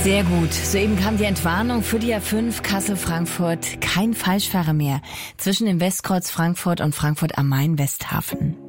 Sehr gut. Soeben kam die Entwarnung für die A5 Kassel-Frankfurt. Kein Falschfahrer mehr zwischen dem Westkreuz Frankfurt und Frankfurt am Main Westhafen.